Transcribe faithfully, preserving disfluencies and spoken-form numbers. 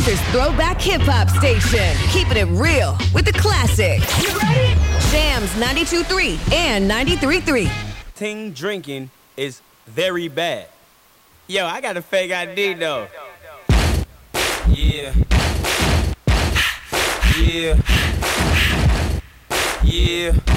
Rochester's throwback hip-hop station. Keeping it real with the classics. You ready? Jams ninety-two point three and ninety-three point three. Ting drinking is very bad. Yo, I got a fake I D though. Yeah. Yeah. Yeah.